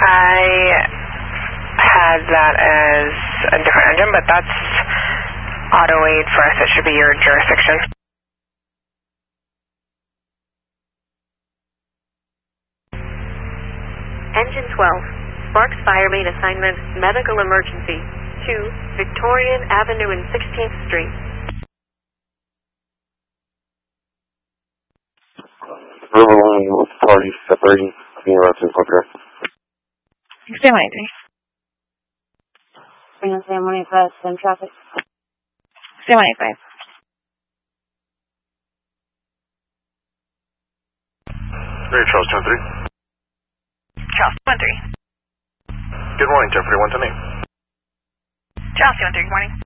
I had that as a different engine, but that's auto aid for us. It should be your jurisdiction. Engine 12, Sparks Fire Main Assignment, Medical Emergency, 2 Victorian Avenue and 16th Street. Riverline party separating between routes and contract. Stand 183. Bring us Sam 185, same traffic. Stand 185. Great, Charles 213. Charles 213. Good morning, Jeopardy 1 to me. Charles 213, good morning.